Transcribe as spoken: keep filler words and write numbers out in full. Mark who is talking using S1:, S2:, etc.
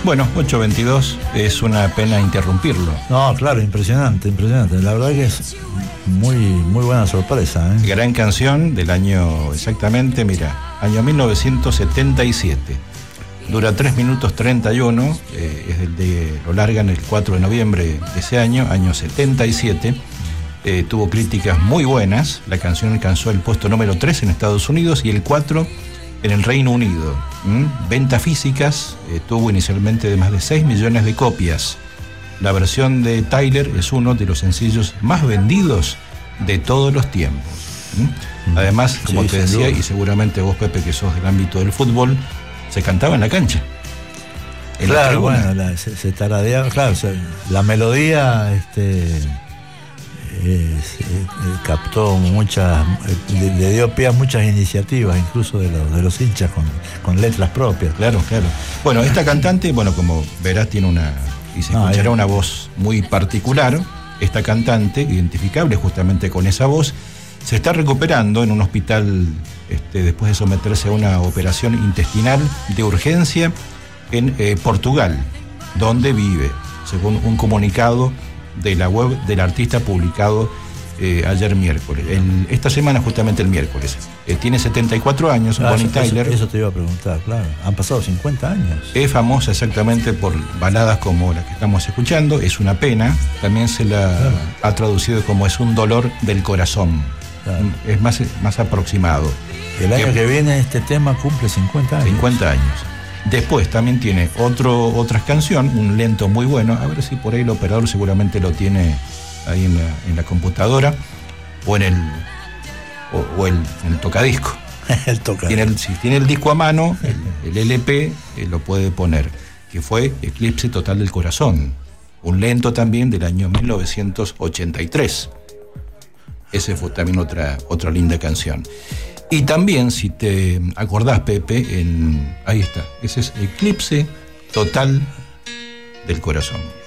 S1: Bueno, ocho veintidós, es una pena interrumpirlo.
S2: No, claro, impresionante, impresionante. La verdad que es muy, muy buena sorpresa, ¿eh?
S1: Gran canción del año, exactamente, mira, año mil novecientos setenta y siete. Dura tres minutos treinta y uno, eh, es el de, lo largan el cuatro de noviembre de ese año, año setenta y siete. Eh, tuvo críticas muy buenas. La canción alcanzó el puesto número tres en Estados Unidos y el cuatro en el Reino Unido. ¿Mm? Ventas físicas, eh, tuvo inicialmente de más de seis millones de copias. La versión de Tyler es uno de los sencillos más vendidos de todos los tiempos. ¿Mm? Además, como
S2: Sí,
S1: te
S2: sin
S1: decía,
S2: duda.
S1: y seguramente vos, Pepe, que sos del ámbito del fútbol, se cantaba en la cancha. En la
S2: Claro,
S1: tribuna.
S2: bueno, la- se, se taradeaba, claro, se- la melodía este, eh, se- eh, captó muchas, eh, le, le dio pie a muchas iniciativas, incluso de los, de los hinchas con, con letras propias.
S1: Claro, claro. Bueno, esta cantante, bueno, como verás, tiene una, y se
S2: Ah,
S1: escuchará
S2: ya.
S1: una voz muy particular. Esta cantante, identificable justamente con esa voz, se está recuperando en un hospital este, después de someterse a una operación intestinal de urgencia en eh, Portugal, donde vive, según un comunicado de la web del artista publicado eh, ayer miércoles. El- esta semana, justamente el miércoles. Eh, tiene setenta y cuatro años,
S2: Ah,
S1: Bonnie
S2: eso, eso-
S1: Tyler.
S2: eso te iba a preguntar, claro. Han pasado cincuenta años.
S1: Es famosa exactamente por baladas como la que estamos escuchando, Es una pena. También se la
S2: Claro.
S1: ha traducido como Es un dolor del corazón.
S2: Claro.
S1: Es más, más aproximado.
S2: El año
S1: Que-
S2: que viene este tema cumple cincuenta años.
S1: cincuenta años. Después también tiene otro, otras canción, un lento muy bueno. A ver si por ahí el operador seguramente lo tiene ahí en la, en la computadora o en el, o, o el, en el tocadisco.
S2: El toca.
S1: Tiene el- si tiene el disco a mano, el, el L P, eh, lo puede poner, que fue Eclipse Total del Corazón, un lento también del año mil novecientos ochenta y tres. Ese fue también otra, otra linda canción. Y también, si te acordás, Pepe, en, ahí está, ese es Eclipse Total del Corazón.